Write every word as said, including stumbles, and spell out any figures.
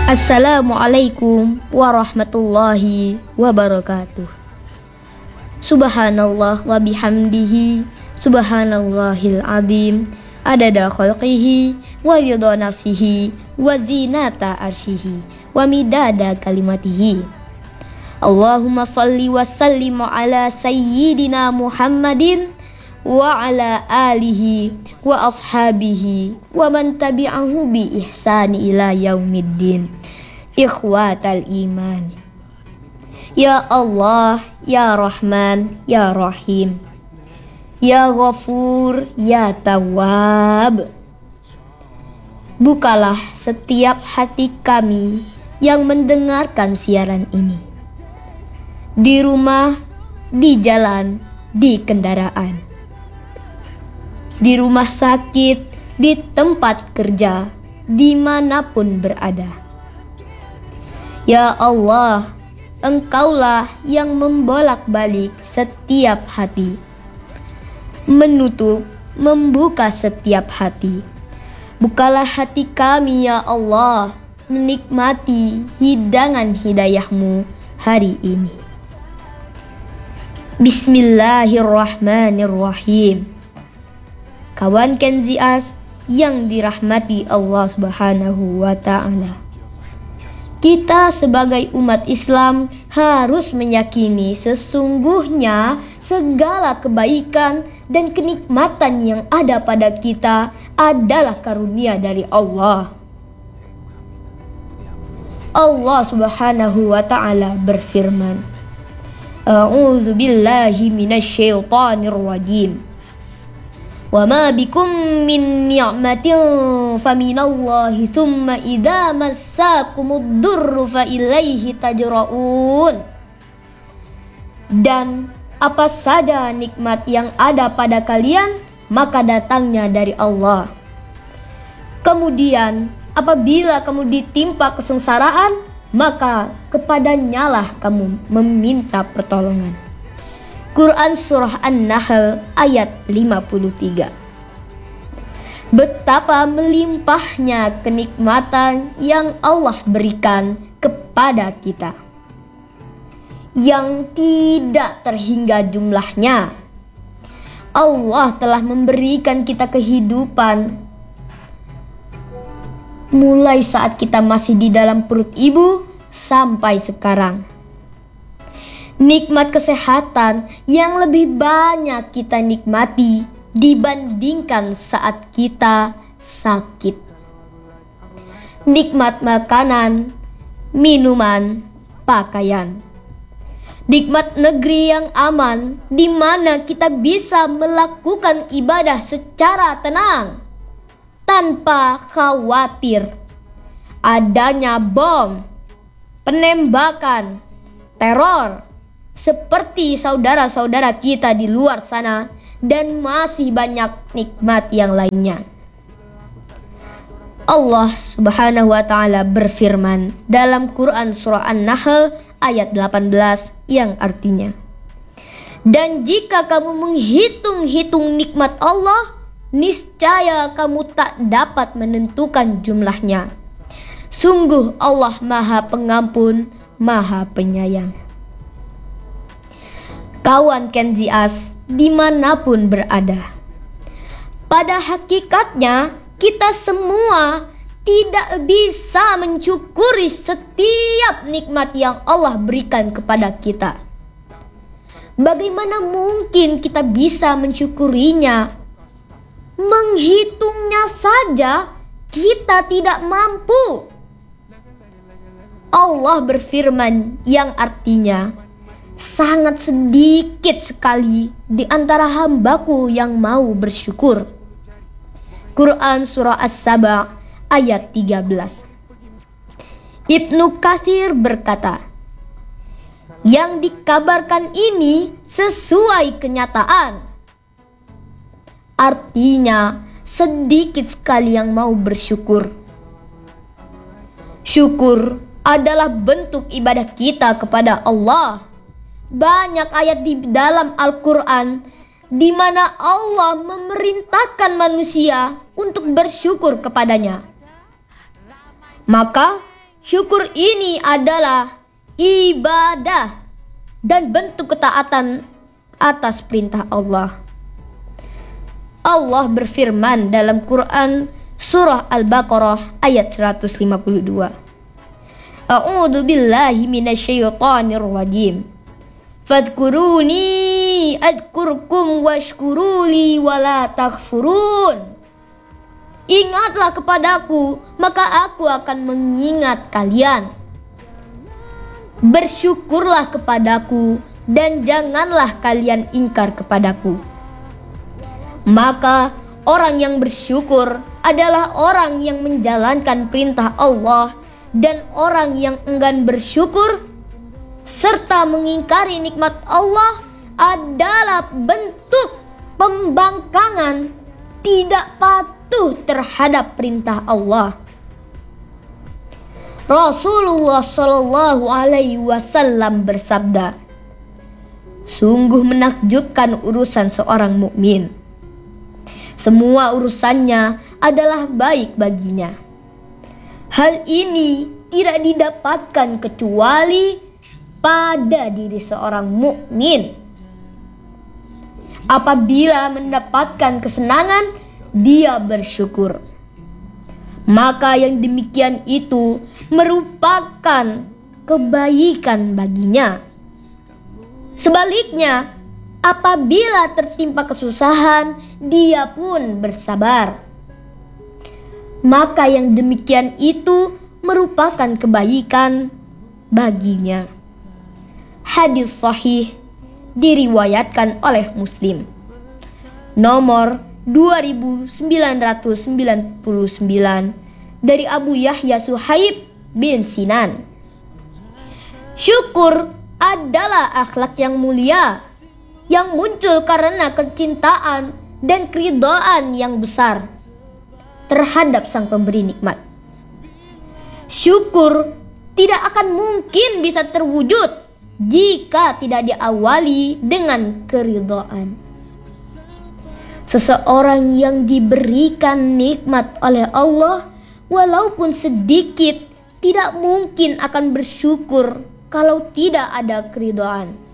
Assalamualaikum warahmatullahi wabarakatuh. Subhanallah wa bihamdihi, subhanallahil azim, adada khalqihi wa ridha nafsihi wa zinata arsyihi wa midada kalimatihi. Allahumma salli wa sallim ala sayyidina Muhammadin wa ala alihi wa ashabihi wa man tabi'ahu bi ihsani ila yaumiddin. Ikhwatal iman, ya Allah, ya Rahman, ya Rahim, ya Ghafur, ya Tawwab, bukalah setiap hati kami yang mendengarkan siaran ini, di rumah, di jalan, di kendaraan, di rumah sakit, di tempat kerja, dimanapun berada. Ya Allah, Engkaulah yang membolak-balik setiap hati, menutup, membuka setiap hati. Bukalah hati kami ya Allah, menikmati hidangan hidayah-Mu hari ini. Bismillahirrahmanirrahim. Kawan Kenzi As yang dirahmati Allah Subhanahu wa Ta'ala, kita sebagai umat Islam harus meyakini sesungguhnya segala kebaikan dan kenikmatan yang ada pada kita adalah karunia dari Allah. Allah Subhanahu wa Ta'ala berfirman, A'udzu billahi minasyaitonir rajim. Wa ma bikum min ni'matin faminallahi thumma idza massakumud durru fa ilaihi tajra'un. Dan apa saja nikmat yang ada pada kalian, maka datangnya dari Allah. Kemudian apabila kamu ditimpa kesengsaraan, maka kepadanyalah kamu meminta pertolongan. Quran Surah An-Nahl ayat lima puluh tiga. Betapa melimpahnya kenikmatan yang Allah berikan kepada kita, yang tidak terhingga jumlahnya. Allah telah memberikan kita kehidupan mulai saat kita masih di dalam perut ibu sampai sekarang. Nikmat kesehatan yang lebih banyak kita nikmati dibandingkan saat kita sakit. Nikmat makanan, minuman, pakaian. Nikmat negeri yang aman, di mana kita bisa melakukan ibadah secara tenang, tanpa khawatir adanya bom, penembakan, teror, seperti saudara-saudara kita di luar sana, dan masih banyak nikmat yang lainnya. Allah Subhanahu wa Ta'ala berfirman dalam Quran Surah An-Nahl ayat delapan belas yang artinya, dan jika kamu menghitung-hitung nikmat Allah, niscaya kamu tak dapat menentukan jumlahnya. Sungguh Allah Maha Pengampun, Maha Penyayang. Kawan Kenzi As dimanapun berada, pada hakikatnya kita semua tidak bisa mencukuri setiap nikmat yang Allah berikan kepada kita. Bagaimana mungkin kita bisa mencukurinya? Menghitungnya saja kita tidak mampu. Allah berfirman yang artinya, sangat sedikit sekali di antara hambaku yang mau bersyukur. Quran Surah As-Saba ayat tiga belas. Ibnu Katsir berkata, yang dikabarkan ini sesuai kenyataan. Artinya sedikit sekali yang mau bersyukur. Syukur adalah bentuk ibadah kita kepada Allah. Banyak ayat di dalam Al-Quran di mana Allah memerintahkan manusia untuk bersyukur kepadanya. Maka syukur ini adalah ibadah dan bentuk ketaatan atas perintah Allah. Allah berfirman dalam Quran surah Al-Baqarah ayat seratus lima puluh dua. A'udzu billahi minasyaitonir rajim. Fadhkuruni adkurkum washkuruli wala takfurun. Ingatlah kepadaku, maka aku akan mengingat kalian. Bersyukurlah kepadaku, dan janganlah kalian ingkar kepadaku. Maka orang yang bersyukur adalah orang yang menjalankan perintah Allah, dan orang yang enggan bersyukur serta mengingkari nikmat Allah adalah bentuk pembangkangan, tidak patuh terhadap perintah Allah. Rasulullah Shallallahu Alaihi Wasallam bersabda, sungguh menakjubkan urusan seorang mukmin. Semua urusannya adalah baik baginya. Hal ini tidak didapatkan kecuali pada diri seorang mukmin. Apabila mendapatkan kesenangan, dia bersyukur. Maka yang demikian itu merupakan kebaikan baginya. Sebaliknya, apabila tertimpa kesusahan, dia pun bersabar. Maka yang demikian itu merupakan kebaikan baginya. Hadis sahih diriwayatkan oleh Muslim nomor dua ribu sembilan ratus sembilan puluh sembilan dari Abu Yahya Suhaib bin Sinan. Syukur adalah akhlak yang mulia yang muncul karena kecintaan dan keridhaan yang besar terhadap sang pemberi nikmat. Syukur tidak akan mungkin bisa terwujud jika tidak diawali dengan keridhaan. Seseorang yang diberikan nikmat oleh Allah, walaupun sedikit, tidak mungkin akan bersyukur kalau tidak ada keridhaan.